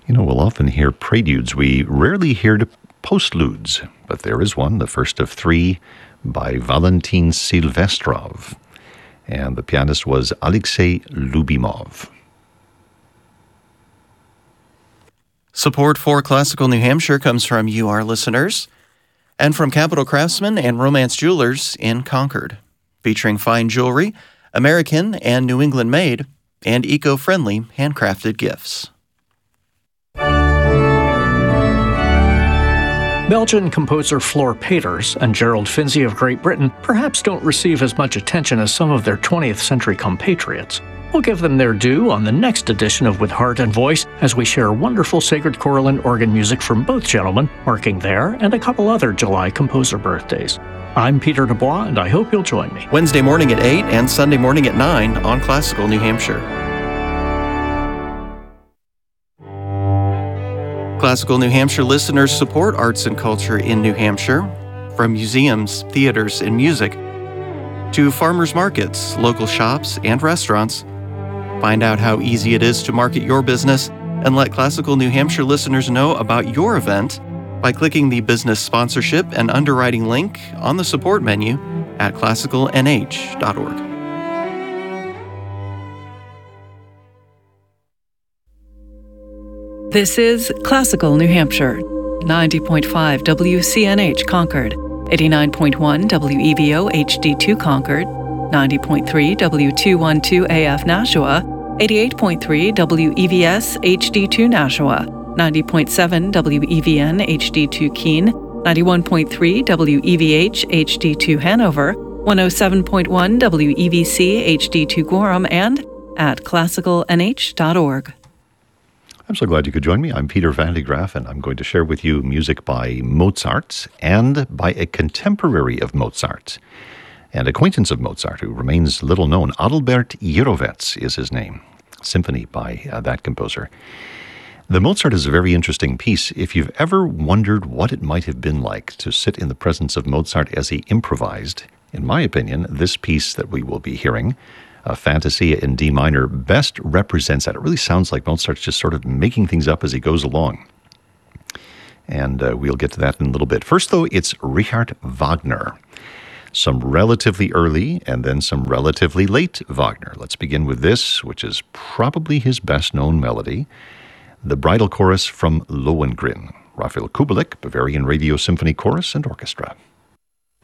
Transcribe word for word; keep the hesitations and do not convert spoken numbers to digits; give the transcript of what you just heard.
You know, we'll often hear preludes. We rarely hear the postludes, but there is one, the first of three, by Valentin Silvestrov. And the pianist was Alexei Lubimov. Support for Classical New Hampshire comes from you, our listeners, and from Capital Craftsman and Romance Jewelers in Concord, featuring fine jewelry, American and New England made, and eco-friendly handcrafted gifts. Belgian composer Floor Peters and Gerald Finzi of Great Britain perhaps don't receive as much attention as some of their twentieth century compatriots. We'll give them their due on the next edition of With Heart and Voice as we share wonderful sacred choral and organ music from both gentlemen, marking their and a couple other July composer birthdays. I'm Peter Dubois, and I hope you'll join me. Wednesday morning at eight and Sunday morning at nine on Classical New Hampshire. Classical New Hampshire listeners support arts and culture in New Hampshire, from museums, theaters, and music, to farmers markets, local shops, and restaurants. Find out how easy it is to market your business and let Classical New Hampshire listeners know about your event by clicking the business sponsorship and underwriting link on the support menu at classical n h dot org. This is Classical New Hampshire, ninety point five W C N H Concord, eighty-nine point one W E V O H D two Concord, ninety point three W two twelve A F Nashua, eighty-eight point three W E V S H D two Nashua, ninety point seven W E V N H D two Keene, ninety-one point three W E V H H D two Hanover, one oh seven point one W E V C H D two Gorham, and at classical n h dot org. I'm so glad you could join me. I'm Peter Van de Graaff, and I'm going to share with you music by Mozart and by a contemporary of Mozart, an acquaintance of Mozart who remains little known. Adalbert Jirovec is his name. Symphony by uh, that composer. The Mozart is a very interesting piece. If you've ever wondered what it might have been like to sit in the presence of Mozart as he improvised, in my opinion, this piece that we will be hearing, Uh, Fantasia in D minor, best represents that. It really sounds like Mozart's just sort of making things up as he goes along. And uh, we'll get to that in a little bit. First, though, it's Richard Wagner. Some relatively early and then some relatively late Wagner. Let's begin with this, which is probably his best-known melody, the Bridal Chorus from Lohengrin. Raphael Kubelik, Bavarian Radio Symphony Chorus and Orchestra.